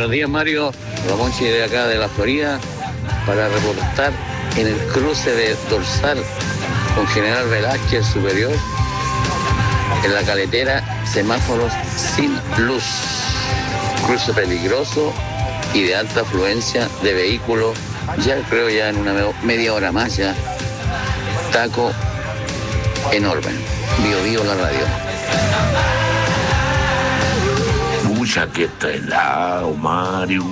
Buenos días, Mario. Ramón Chile de acá de la Florida para reportar en el cruce de Dorsal con General Velázquez Superior. En la caletera, semáforos sin luz. Cruce peligroso y de alta afluencia de vehículos. Ya creo en una media hora más ya. Taco enorme. Bio la radio. Pucha, que está helado, Mario.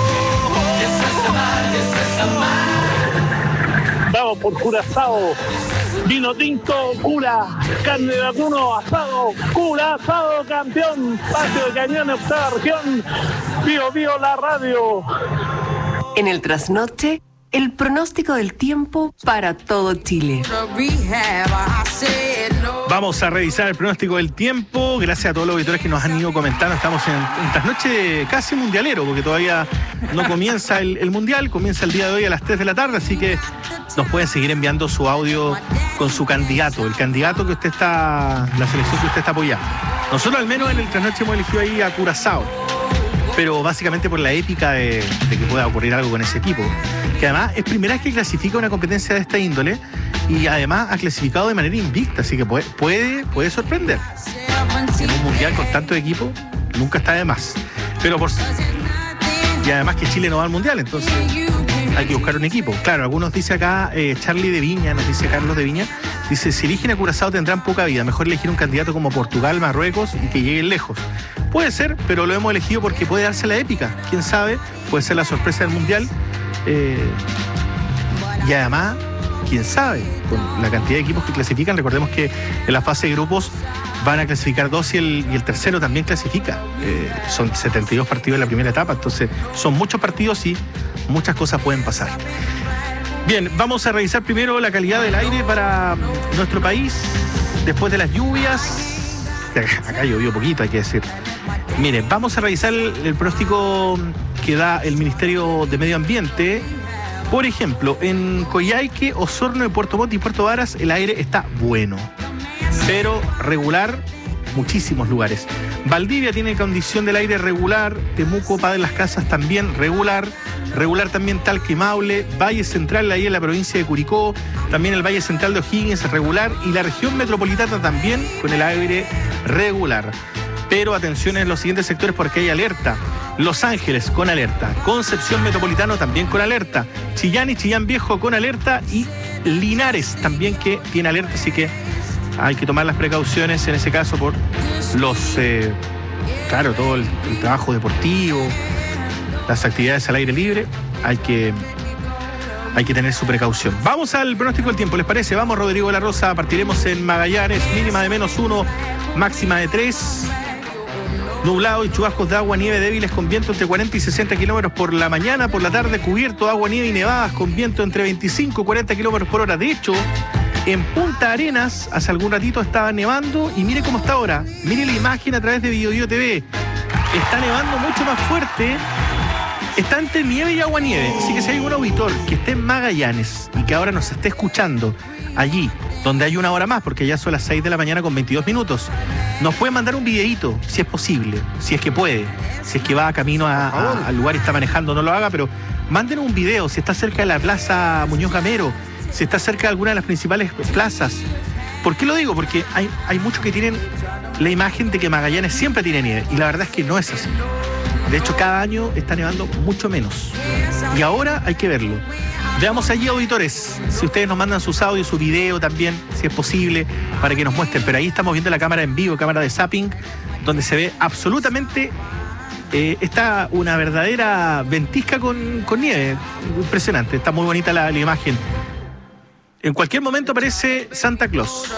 Vamos por Curazao. Vino tinto, cura. Carne de vacuno, asado. Curazao, campeón. Patio de Cañón, octava región. Bio la radio. En el trasnoche, el pronóstico del tiempo para todo Chile. Vamos a revisar el pronóstico del tiempo. Gracias a todos los auditores que nos han ido comentando. Estamos en trasnoche casi mundialero, porque todavía no comienza el mundial. Comienza el día de hoy a las 3 de la tarde, así que nos pueden seguir enviando su audio con su candidato, el candidato que usted está, la selección que usted está apoyando. Nosotros al menos en el trasnoche hemos elegido ahí a Curazao, pero básicamente por la épica de que pueda ocurrir algo con ese equipo, que además es primera vez que clasifica una competencia de esta índole y además ha clasificado de manera invicta, así que puede sorprender. En un mundial con tantos equipos nunca está de más. Y además que Chile no va al mundial, entonces hay que buscar un equipo. Claro, algunos dice acá, Charlie de Viña, nos dice Carlos de Viña, dice, si eligen a Curazao tendrán poca vida, mejor elegir un candidato como Portugal, Marruecos y que lleguen lejos. Puede ser, pero lo hemos elegido porque puede darse la épica, quién sabe, puede ser la sorpresa del mundial. Y además, quién sabe, con la cantidad de equipos que clasifican, recordemos que en la fase de grupos van a clasificar 2 y el tercero también clasifica. Son 72 partidos en la primera etapa, entonces son muchos partidos y muchas cosas pueden pasar. Bien, vamos a revisar primero la calidad del aire para nuestro país después de las lluvias. Acá llovió poquito, hay que decir. Miren, vamos a revisar el pronóstico que da el Ministerio de Medio Ambiente. Por ejemplo, en Coyhaique, Osorno, en Puerto Montt y Puerto Varas el aire está bueno, pero regular, muchísimos lugares. Valdivia tiene condición del aire regular, Temuco, Padre Las Casas también regular también Talca y Maule, Valle Central ahí en la provincia de Curicó, también el Valle Central de O'Higgins regular y la región metropolitana también con el aire regular. Pero atención en los siguientes sectores porque hay alerta. Los Ángeles con alerta, Concepción Metropolitano también con alerta, Chillán y Chillán Viejo con alerta y Linares también que tiene alerta, así que hay que tomar las precauciones en ese caso por todo el trabajo deportivo, las actividades al aire libre, hay que tener su precaución. Vamos al pronóstico del tiempo, ¿les parece? Vamos, Rodrigo de la Rosa, partiremos en Magallanes, mínima de -1, máxima de 3. Nublado y chubascos de agua, nieve débiles con viento entre 40 y 60 kilómetros por la mañana, por la tarde cubierto de agua, nieve y nevadas con viento entre 25 y 40 kilómetros por hora. De hecho, en Punta Arenas hace algún ratito estaba nevando y mire cómo está ahora. Mire la imagen a través de Biobío TV. Está nevando mucho más fuerte. Está entre nieve y agua nieve. Así que si hay algún auditor que esté en Magallanes y que ahora nos esté escuchando allí, donde hay una hora más, porque ya son las 6 de la mañana con 22 minutos, nos puede mandar un videíto, si es posible, si es que puede, si es que va camino al lugar y está manejando, no lo haga, pero mándenos un video, si está cerca de la Plaza Muñoz Gamero, si está cerca de alguna de las principales plazas. ¿Por qué lo digo? Porque hay muchos que tienen la imagen de que Magallanes siempre tiene nieve, y la verdad es que no es así. De hecho, cada año está nevando mucho menos. Y ahora hay que verlo. Veamos allí, auditores, si ustedes nos mandan sus audios, su video también, si es posible, para que nos muestren. Pero ahí estamos viendo la cámara en vivo, cámara de zapping, donde se ve absolutamente, está una verdadera ventisca con nieve. Impresionante, está muy bonita la imagen. En cualquier momento aparece Santa Claus.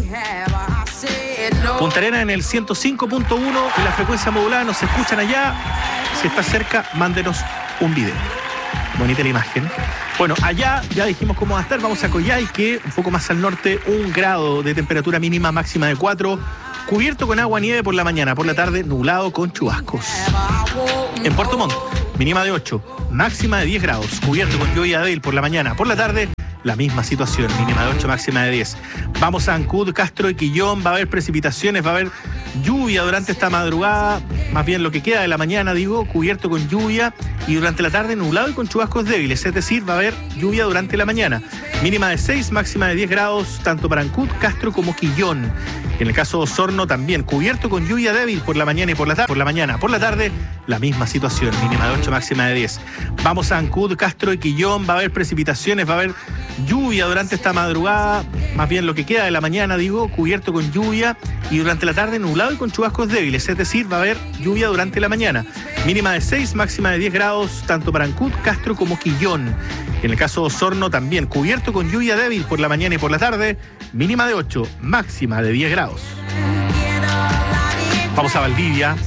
Punta Arenas en el 105.1, en la frecuencia modulada, nos escuchan allá. Si está cerca, mándenos un video. Bonita la imagen. Bueno, allá ya dijimos cómo va a estar. Vamos a Coyhaique, un poco más al norte, 1 grado de temperatura mínima, máxima de 4. Cubierto con agua nieve por la mañana, por la tarde nublado con chubascos. En Puerto Montt, mínima de 8, máxima de 10 grados. Cubierto con lluvia débil por la mañana, por la tarde la misma situación, mínima de 8, máxima de 10. Vamos a Ancud, Castro y Quillón, va a haber precipitaciones, va a haber lluvia durante esta madrugada, más bien lo que queda de la mañana, cubierto con lluvia y durante la tarde nublado y con chubascos débiles, es decir, va a haber lluvia durante la mañana. Mínima de 6, máxima de 10 grados, tanto para Ancud, Castro como Quillón. En el caso de Osorno también, cubierto con lluvia débil por la mañana y por la tarde. Por la tarde, la misma situación, mínima de 8, máxima de 10. Vamos a Ancud, Castro y Quillón, va a haber precipitaciones, va a haber lluvia durante esta madrugada, más bien lo que queda de la mañana, cubierto con lluvia y durante la tarde nublado y con chubascos débiles, es decir, va a haber lluvia durante la mañana. Mínima de 6, máxima de 10 grados, tanto para Ancud, Castro como Quillón. En el caso de Osorno también, cubierto con lluvia débil por la mañana y por la tarde, mínima de 8, máxima de 10 grados. Vamos a Valdivia,